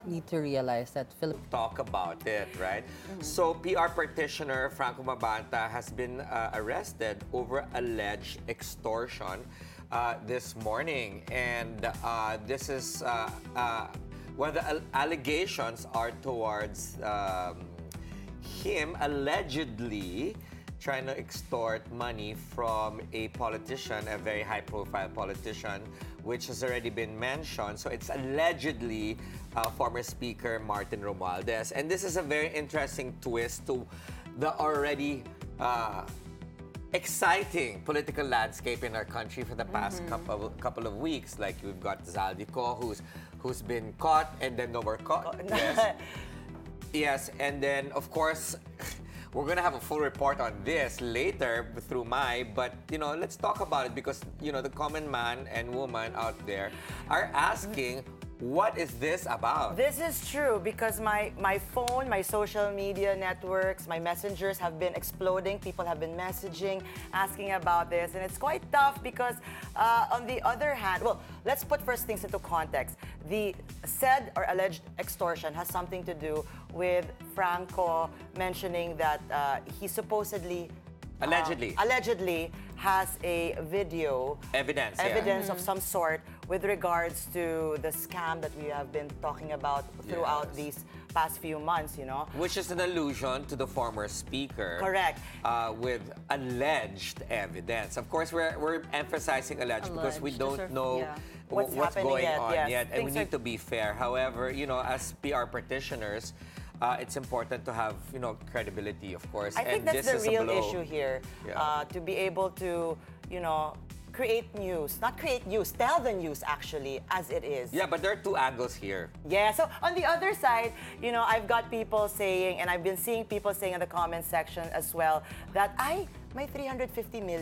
need to realize that Philippines talk about it, right? So PR practitioner Franco Mabanta has been arrested over alleged extortion this morning, and this is one of the allegations are towards him allegedly trying to extort money from a politician, a very high-profile politician, which has already been mentioned. So it's allegedly former Speaker Martin Romualdez. And this is a very interesting twist to the already exciting political landscape in our country for the past couple of weeks. Like we've got Zaldico, who's been caught and then no more caught. Yes. Yes, and then of course we're gonna have a full report on this later through Mai, but let's talk about it because the common man and woman out there are asking, what is this about? This is true because my phone, my social media networks, my messengers have been exploding. People have been messaging, asking about this, and it's quite tough because on the other hand, well, let's put first things into context. The said or alleged extortion has something to do with Franco mentioning that he supposedly allegedly has a video Evidence of some sort with regards to the scam that we have been talking about throughout these past few months, Which is an allusion to the former speaker. Correct. With alleged evidence. Of course, we're emphasizing alleged because we don't know what's going on yet, and we need to be fair. However, as PR practitioners, it's important to have, credibility, of course. I think that's the real issue here. To be able to, create news. Not create news, tell the news actually as it is. Yeah, but there are two angles here. Yeah, so on the other side, I've got people saying, and I've been seeing people saying in the comment section as well, that my 350 million